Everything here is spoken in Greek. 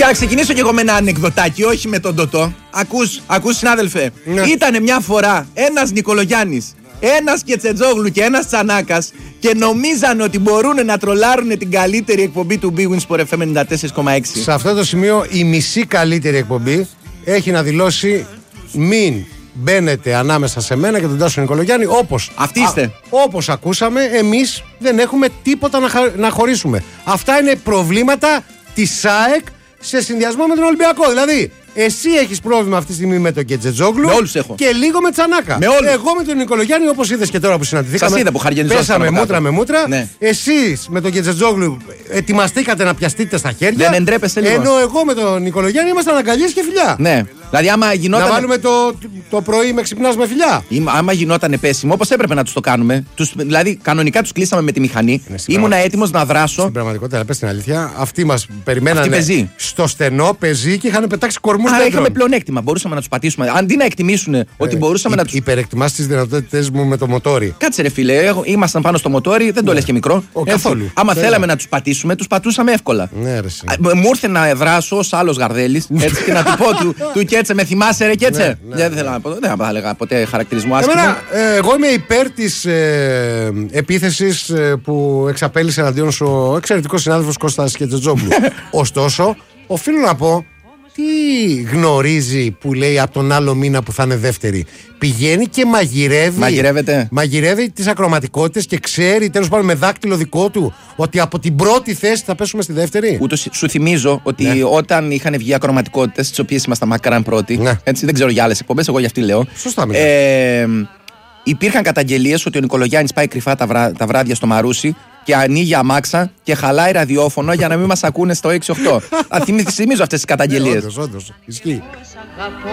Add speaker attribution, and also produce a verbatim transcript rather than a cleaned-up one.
Speaker 1: Να ξεκινήσω κι εγώ με ένα ανεκδοτάκι, όχι με τον Τωτό. Ακούς, ακούς συνάδελφε. Ναι. Ήτανε μια φορά ένας Νικολογιάννης, ένας Κετσετζόγλου και ένας Τσανάκας και νομίζαν ότι μπορούν να τρολάρουν την καλύτερη εκπομπή του Big Win Sport εφ εμ ενενήντα τέσσερα κόμμα έξι.
Speaker 2: Σε αυτό το σημείο η μισή καλύτερη εκπομπή έχει να δηλώσει μην μπαίνετε ανάμεσα σε μένα και τον Τάσο Νικολογιάννη, όπως,
Speaker 1: Αυτοί είστε.
Speaker 2: Α, όπως ακούσαμε, εμείς δεν έχουμε τίποτα να, χα, να χωρίσουμε. Αυτά είναι προβλήματα της ΑΕΚ σε συνδυασμό με τον Ολυμπιακό. Δηλαδή, εσύ έχεις πρόβλημα αυτή τη στιγμή με τον Κετζετζόγλου.
Speaker 1: Με όλους έχω.
Speaker 2: Και λίγο με Τσανάκα.
Speaker 1: Με όλους.
Speaker 2: Εγώ με τον Νικολογιάννη, όπως είδες και τώρα που συναντηθήκαμε.
Speaker 1: Σας είδα που χαργενιζόσασταν.
Speaker 2: Πέσαμε μούτρα με μούτρα.
Speaker 1: Ναι.
Speaker 2: Εσείς με τον Κετζετζόγλου ετοιμαστήκατε να πιαστείτε στα χέρια.
Speaker 1: Δεν εντρέπεστε λίγο.
Speaker 2: Ενώ εγώ με τον Νικολογιάννη ήμασταν αγκαλιές και φιλιά.
Speaker 1: Ναι. Δηλαδή, άμα γινόταν.
Speaker 2: Να βάλουμε το, το πρωί με ξυπνάς με φιλιά.
Speaker 1: Είμα, άμα γινόταν πέσιμο, όπως έπρεπε να τους το κάνουμε. Τους, δηλαδή, κανονικά τους κλείσαμε με τη μηχανή. Ήμουνα έτοιμος να δράσω.
Speaker 2: Στην πραγματικότητα, πες την αλήθεια, αυτοί μας περιμένανε
Speaker 1: Αυτή
Speaker 2: στο στενό πεζί και είχαν πετάξει κορμούς.
Speaker 1: Άρα είχαμε πλεονέκτημα. Μπορούσαμε να τους πατήσουμε. Αντί να εκτιμήσουν ε, ότι μπορούσαμε
Speaker 2: υ,
Speaker 1: να τους.
Speaker 2: Υπερεκτιμάς τις δυνατότητες μου με το μοτόρι.
Speaker 1: Κάτσε ρε φίλε, εγώ, ήμασταν πάνω στο μοτόρι, δεν το λες και μικρό.
Speaker 2: Ο, καθόλου.
Speaker 1: Άμα
Speaker 2: Φέρα.
Speaker 1: θέλαμε να τους πατήσουμε, τους πατούσαμε εύκολα.
Speaker 2: Ναι, ρε,
Speaker 1: μου ήρθε να δράσω ως άλλος Γαρδέλης έτσι και να του πω του, του Κέτσε, με θυμάσαι ρε Κέτσε. Ναι, ναι, δεν ήθελα να πω, δεν θα έλεγα ποτέ χαρακτηρισμό άσχημο.
Speaker 2: Εμένα, ε, εγώ είμαι υπέρ της ε, επίθεσης ε, που εξαπέλυσε εναντίον σου ο εξαιρετικός συνάδελφος Κώστας Κετζετζόγλου. Ωστόσο, οφείλω να πω, τι γνωρίζει που λέει από τον άλλο μήνα που θα είναι δεύτερη. Πηγαίνει και μαγειρεύει.
Speaker 1: Μαγειρεύεται.
Speaker 2: Μαγειρεύει τις ακροματικότητες και ξέρει τέλος πάντων με δάκτυλο δικό του ότι από την πρώτη θέση θα πέσουμε στη δεύτερη.
Speaker 1: Ούτως σου θυμίζω ότι ναι. όταν είχαν βγει ακροματικότητες, τις οποίες ήμασταν μακράν πρώτοι, ναι. έτσι, δεν ξέρω για άλλες εκπομπές, εγώ για αυτή λέω.
Speaker 2: Σωστά,
Speaker 1: ε, υπήρχαν καταγγελίες ότι ο Νικολογιάννης πάει κρυφά τα, βρά, τα βράδια στο Μαρούσι και ανοίγει αμάξα και χαλάει ραδιόφωνο για να μην μας ακούνε στο έξι οκτώ. Θυμίζω αυτές τις καταγγελίες.
Speaker 2: Όντως, όντως, ισχύει.